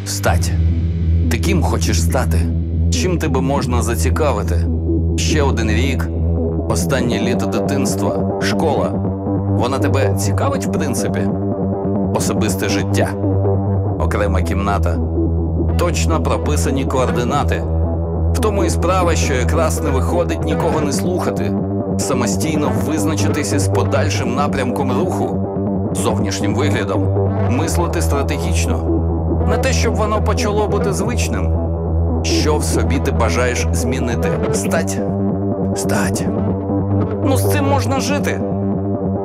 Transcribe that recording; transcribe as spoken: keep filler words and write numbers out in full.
Стать. Ти ким хочеш стати? Чим тебе можна зацікавити? Ще один рік, останнє літо дитинства, школа. Вона тебе цікавить в принципі? Особисте життя, окрема кімната, точно прописані координати. В тому і справа, що якраз не виходить нікого не слухати, самостійно визначитися з подальшим напрямком руху, зовнішнім виглядом, мислити стратегічно. Не те, щоб воно почало бути звичним. Що в собі ти бажаєш змінити? Стать? Стать. Ну з цим можна жити.